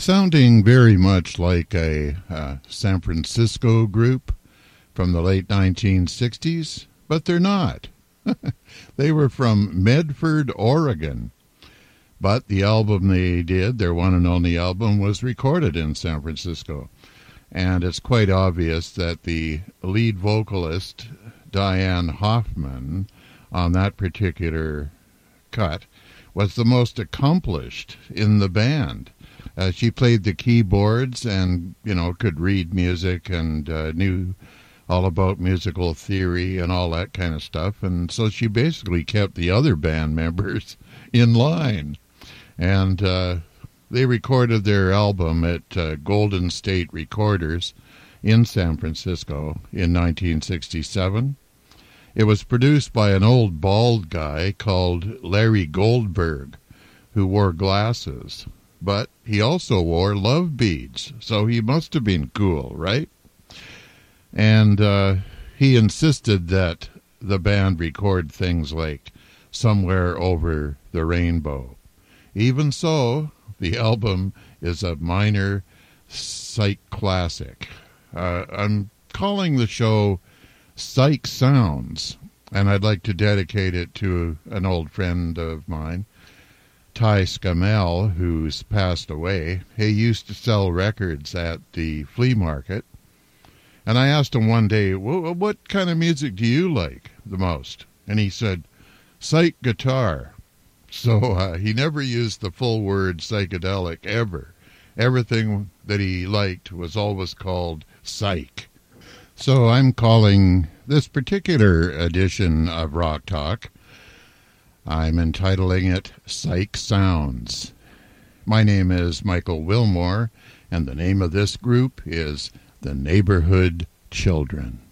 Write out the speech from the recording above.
sounding very much like a San Francisco group from the late 1960s, but they're not. They were from Medford, Oregon. But the album they did, their one and only album, was recorded in San Francisco. And it's quite obvious that the lead vocalist, Diane Hoffman, on that particular cut, was the most accomplished in the band. She played the keyboards and, could read music and knew all about musical theory and all that kind of stuff. And so she basically kept the other band members in line. And they recorded their album at Golden State Recorders in San Francisco in 1967. It was produced by an old bald guy called Larry Goldberg, who wore glasses. But he also wore love beads, so he must have been cool, right? And he insisted that the band record things like Somewhere Over the Rainbow. Even so, the album is a minor psych classic. I'm calling the show Psych Sounds, and I'd like to dedicate it to an old friend of mine, Ty Scamell, who's passed away. He used to sell records at the flea market. And I asked him one day, what kind of music do you like the most? And he said, psych guitar. So he never used the full word psychedelic ever. Everything that he liked was always called psych. So I'm calling this particular edition of Rock Talk, I'm entitling it Psych Sounds. My name is Michael Wilmore, and the name of this group is The Neighborhood Children.